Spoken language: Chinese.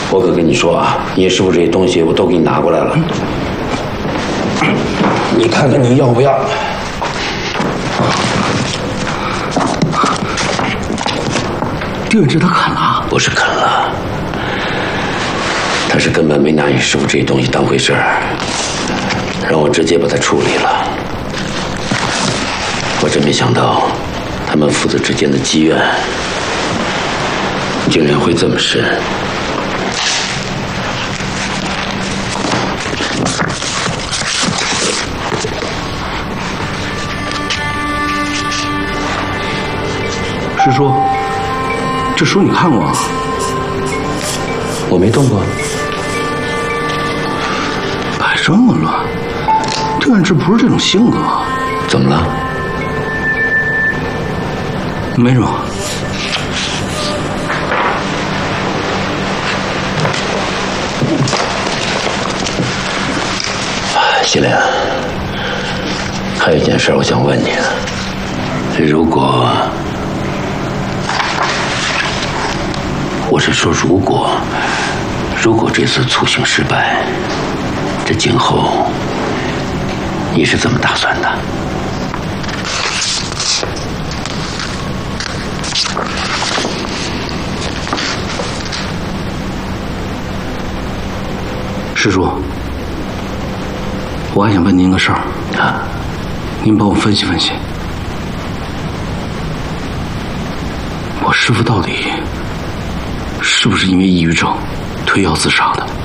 我可跟你说啊，你师傅这些东西我都给你拿过来了，你看看你要不要？ 丁远志他啃了？ 不是啃了，他是根本没拿你师傅这些东西当回事儿，让我直接把他处理了。我真没想到，他们父子之间的积怨，竟然会这么深。 师叔，这书你看过啊？ 我没动过。 摆这么乱，丁远志不是这种性格。 怎么了？ 没什么。 西莲，还有一件事我想问你，如果这次促行失败，这今后你是怎么打算的？ 师叔，我还想问您个事儿啊， 您帮我分析分析，我师父到底是不是因为抑郁症退药自杀的？